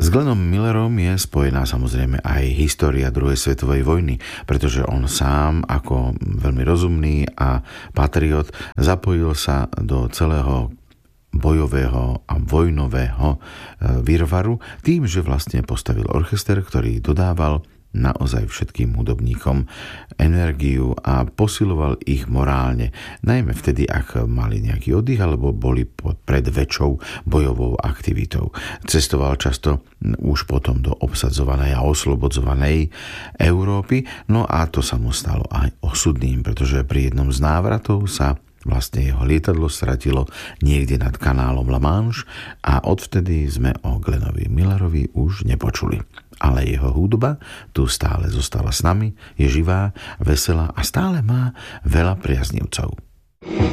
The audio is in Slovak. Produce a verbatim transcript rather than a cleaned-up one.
Glennom Millerom je spojená samozrejme aj história druhej svetovej vojny, pretože on sám ako veľmi rozumný a patriot zapojil sa do celého bojového a vojnového virvaru tým, že vlastne postavil orchester, ktorý dodával naozaj všetkým hudobníkom energiu a posiloval ich morálne, najmä vtedy, ak mali nejaký oddych alebo boli pred väčšou bojovou aktivitou. Cestoval často už potom do obsadzovanej a oslobodzovanej Európy, no a to sa mu stalo aj osudným, pretože pri jednom z návratov sa vlastne jeho lietadlo stratilo niekde nad kanálom La Manche a odvtedy sme o Glennovi Millerovi už nepočuli. Ale jeho hudba tu stále zostala s nami, je živá, veselá a stále má veľa priaznivcov.